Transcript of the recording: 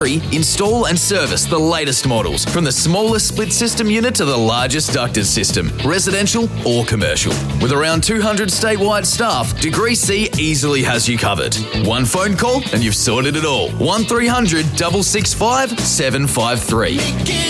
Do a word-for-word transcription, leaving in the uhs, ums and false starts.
Install and service the latest models, from the smallest split system unit to the largest ducted system, residential or commercial. With around two hundred statewide staff, Degree C easily has you covered. One phone call and you've sorted it all. one three hundred, six six five, seven five three.